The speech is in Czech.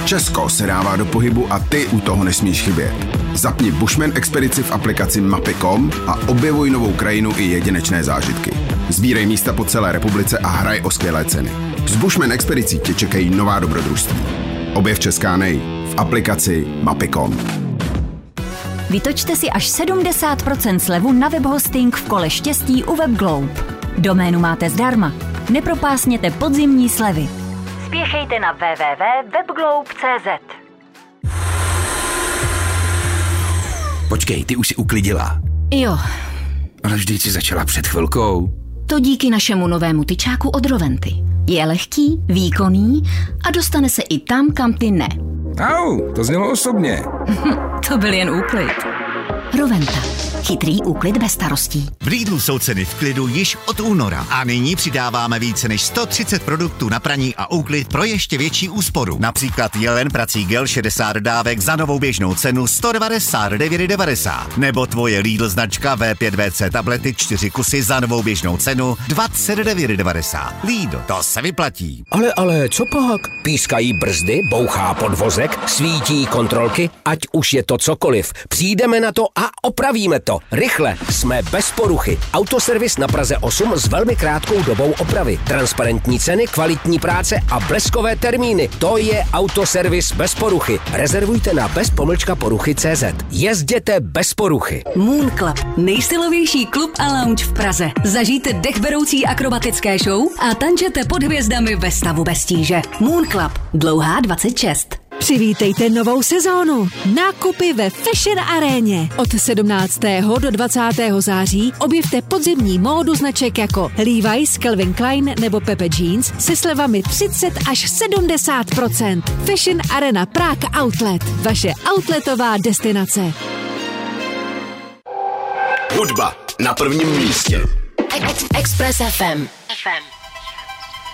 Česko se dává do pohybu a ty u toho nesmíš chybět. Zapni Bushman expedici v aplikaci Mapy.com a objevuj novou krajinu i jedinečné zážitky. Sbírej místa po celé republice a hraj o skvělé ceny. S Bushman expedicí tě čekají nová dobrodružství. Objev Česká nej v aplikaci Mapy.com. Vytočte si až 70% slevu na webhosting v kole štěstí u WebGlobe. Doménu máte zdarma. Nepropásněte podzimní slevy. Spěchejte na www.webglobe.cz. Počkej, ty už si uklidila. Jo. Ale vždyť si začala před chvilkou. To díky našemu novému tyčáku od Roventy. Je lehký, výkonný a dostane se i tam, kam ty ne. Au, to znělo osobně. To byl jen úklid. Roventa. Chytrý úklid bez starostí. V Lidlu jsou ceny v klidu již od února. A nyní přidáváme více než 130 produktů na praní a úklid pro ještě větší úsporu. Například Jelen prací gel 60 dávek za novou běžnou cenu 199,90. Nebo tvoje Lidl značka V5VC tablety 4 kusy za novou běžnou cenu 29,90. Lidl, to se vyplatí. Ale, co pak? Pískají brzdy, bouchá podvozek, svítí kontrolky, ať už je to cokoliv. Přijdeme na to a opravíme to. Rychle, jsme bez poruchy. Autoservis na Praze 8 s velmi krátkou dobou opravy. Transparentní ceny, kvalitní práce a bleskové termíny. To je Autoservis bez poruchy. Rezervujte na bezpomlčkaporuchy.cz. Jezděte bez poruchy. Moon Club. Nejsilovější klub a lounge v Praze. Zažijte dechberoucí akrobatické show a tančete pod hvězdami ve stavu bez tíže. Moon Club. Dlouhá 26. Přivítejte novou sezónu. Nákupy ve Fashion Aréně. Od 17. do 20. září objevte podzimní módu značek jako Levi's, Calvin Klein nebo Pepe Jeans se slevami 30 až 70%. Fashion Arena Prague Outlet. Vaše outletová destinace. Hudba na prvním místě. Express FM.